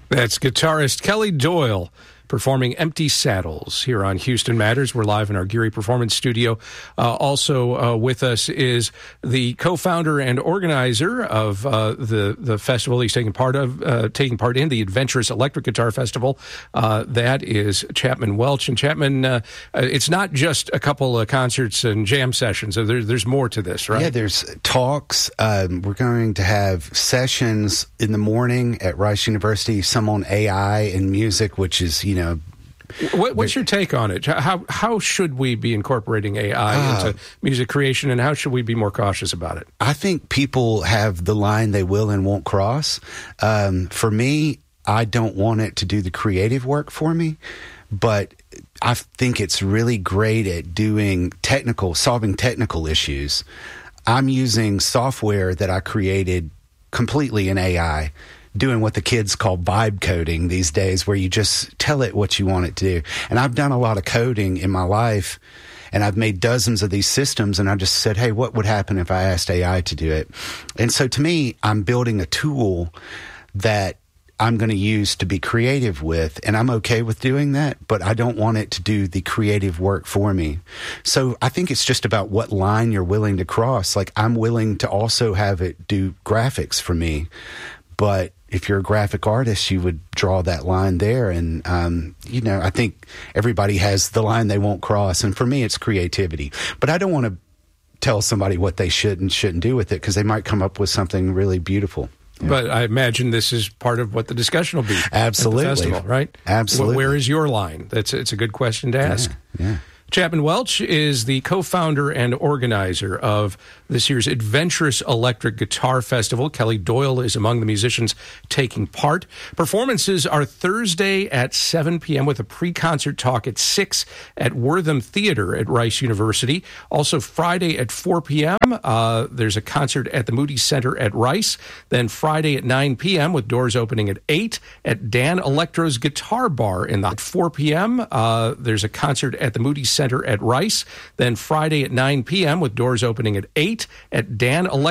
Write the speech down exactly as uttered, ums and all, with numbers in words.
That's guitarist Kelly Doyle performing Empty Saddles here on Houston Matters. We're live in our Geary Performance Studio. Uh, also uh, with us is the co-founder and organizer of uh, the the festival he's taking part of, uh, taking part in the Adventurous Electric Guitar Festival. Uh, that is Chapman Welch. And Chapman, uh, it's not just a couple of concerts and jam sessions. So there, there's more to this, right? Yeah, there's talks. Um, we're going to have sessions in the morning at Rice University, some on A I and music, which is, you know, What, what's your take on it? How how should we be incorporating A I uh, into music creation, and how should we be more cautious about it? I think people have the line they will and won't cross. Um, for me, I don't want it to do the creative work for me, but I think it's really great at doing technical, solving technical issues. I'm using software that I created completely in A I, doing what the kids call vibe coding these days, where you just tell it what you want it to do. And I've done a lot of coding in my life, and I've made dozens of these systems, and I just said, hey, what would happen if I asked A I to do it? And so to me, I'm building a tool that I'm going to use to be creative with, and I'm okay with doing that, but I don't want it to do the creative work for me. So I think it's just about what line you're willing to cross. Like, I'm willing to also have it do graphics for me, but if you're a graphic artist, you would draw that line there. And, um, you know, I think everybody has the line they won't cross. And for me, it's creativity. But I don't want to tell somebody what they should and shouldn't do with it, because they might come up with something really beautiful. Yeah. But I imagine this is part of what the discussion will be. Absolutely. At the festival, right? Absolutely. Where is your line? That's It's a good question to ask. Yeah, yeah. Chapman Welch is the co-founder and organizer of this year's Adventurous Electric Guitar Festival. Kelly Doyle is among the musicians taking part. Performances are Thursday at seven p.m. with a pre-concert talk at six at Wortham Theater at Rice University. Also Friday at four p.m. Uh, there's a concert at the Moody Center at Rice. Then Friday at nine p.m. with doors opening at eight at Dan Electro's Guitar Bar. In the, at four p.m. Uh, there's a concert at the Moody Center at Rice. Then Friday at nine p.m. with doors opening at eight at Dan Electro's